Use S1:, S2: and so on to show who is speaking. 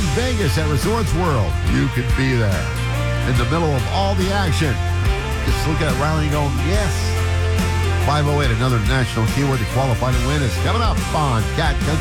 S1: Vegas at Resorts World. You could be there in the middle of all the action. Just look at Riley and go, yes. 508, another national keyword to qualify to win is coming up on Cat Country.